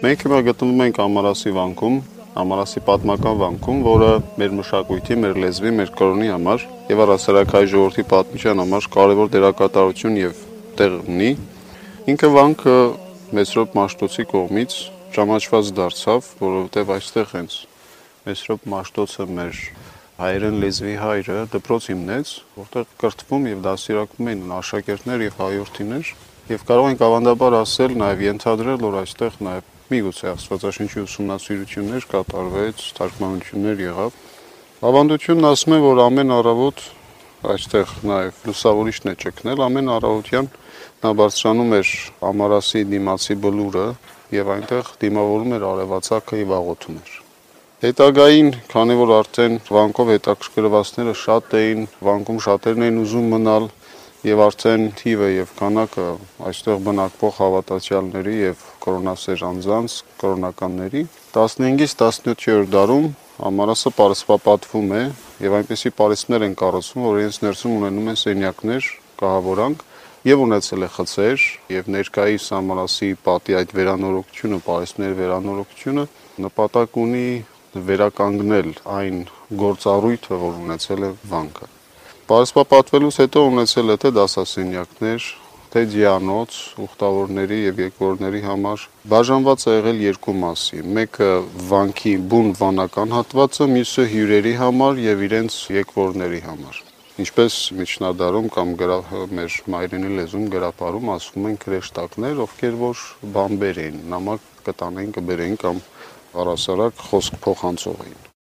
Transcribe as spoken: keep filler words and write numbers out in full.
Մենք հիմա գտնվում ենք Ամարասի վանքում, Ամարասի պատմական վանքում, որը մեր մշակույթի, մեր լեզվի, մեր կրոնի համար եւ առասարակ հայ ժողովրդի պատմության համար կարևոր դերակատարություն եւ տեղ ունի։ Ինքը վանքը Մեսրոպ Մաշտոցի կողմից ճանաչված դարձավ, որովհետեւ այստեղ հենց Մեսրոպ Մաշտոցը մեր հայերեն լեզվի հայրը դպրոց հիմնեց, որտեղ կրթվում եւ դասիրակվում էին աշակերտներ եւ հայրենիներ, եւ կարող ենք ավանդաբար ասել նաեւ ենթադրել, որ այստեղ նաեւ միգուցե աստվածաշնչի ուսումնասիրություններ կատարվեց, թարգմանություններ եղավ։ Ավանդությունն ասում է, որ ամեն առավոտ այստեղ նաեւ լուսավորիչն է ճգնել, ամեն առավոտյան նա բարձրանում էր Ամարասի դիմացի բլուրը եւ այնտեղ դիմավորում էր արևածագը եւ աղոթում էր։ Հետագային, քանի որ արդեն վանկով հետաքրքրվածները շատ էին, վանկում շատերն էին ուզում մնալ եւ արդեն թիվը եւ քանակը այստեղ բնակվող հավատացյալների եւ կրոնասեր անձանց, կրոնականների տասնհինգից տասնյոթերորդ դարում Ամարասը պարսպապատվում է եւ այնպիսի պարիսպներ են կառուցվում, որ իրենց ներսում ունենում են սենյակներ, կահավորանք եւ ունեցել է խցեր եւ ներկայիս Ամարասի պատի այդ վերանորոգությունը, պարիսպների վերանորոգությունը նպատակ ունի վերականգնել այն գործառույթը, որ ունեցել է վանքը։ Պարսպապատվելուց հետո ունեցել է թե դասասենյակներ, թե ձիանոց, ուխտավորների եւ եկվորների համար բաժանված է եղել երկու մասի։ Մեկը վանքի բուն վանական հատվածը, մյուսը հյուրերի համար եւ իրենց եկվորների համար։ Ինչպես միջնադարում կամ մեր մայրենի լեզվում գրապարում ասվում են քրեշտակներ, ովքեր որ բամբեր էին, նամակ կտանեն, կբերեն կամ առասարակ խոսք փոխանցող էին։